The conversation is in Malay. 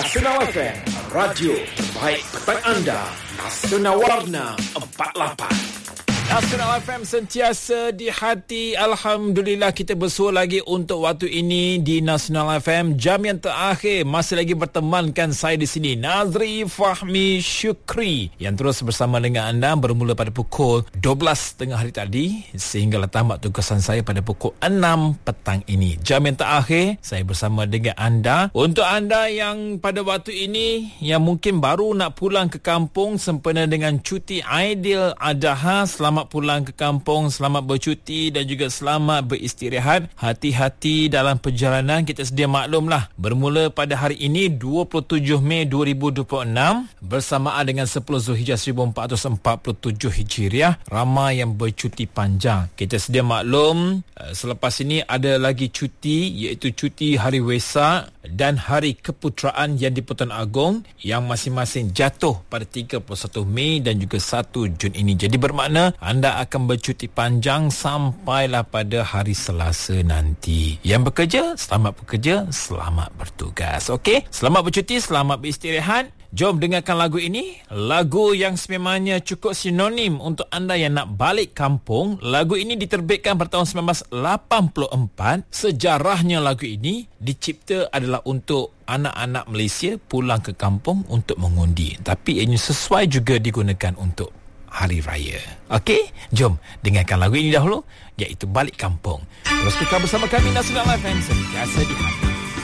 Nasional FM, radio terbaik petang anda. Nasional Warna 48. Nasional FM sentiasa di hati. Alhamdulillah kita bersua lagi untuk waktu ini di Nasional FM. Jam yang terakhir masih lagi bertemankan saya di sini, Nazri Fahmi Syukri, yang terus bersama dengan anda bermula pada pukul 12 tengah hari tadi sehinggalah tamat tugasan saya pada pukul 6 petang ini. Jam yang terakhir saya bersama dengan anda. Untuk anda yang pada waktu ini yang mungkin baru nak pulang ke kampung sempena dengan cuti Aidil Adha, selamat pulang ke kampung, selamat bercuti dan juga selamat beristirahat. Hati-hati dalam perjalanan. Kita sedia maklumlah, bermula pada hari ini 27 Mei 2026 bersamaan dengan 10 Zulhijjah 1447 Hijriah, ramai yang bercuti panjang. Kita sedia maklum selepas ini ada lagi cuti, iaitu cuti Hari Wesak dan Hari Keputeraan yang di-Pertuan Agong yang masing-masing jatuh pada 31 Mei dan juga 1 Jun ini. Jadi bermakna anda akan bercuti panjang sampailah pada hari Selasa nanti. Yang bekerja, selamat bekerja, selamat bertugas. Okey, selamat bercuti, selamat beristirahat. Jom dengarkan lagu ini. Lagu yang sememangnya cukup sinonim untuk anda yang nak balik kampung. Lagu ini diterbitkan pada tahun 1984. Sejarahnya lagu ini dicipta adalah untuk anak-anak Malaysia pulang ke kampung untuk mengundi. Tapi ianya sesuai juga digunakan untuk Hari Raya. Okey, jom dengarkan lagu ini dahulu, iaitu Balik Kampung. Terus kekal bersama kami, Nasional FM, sentiasa di hati.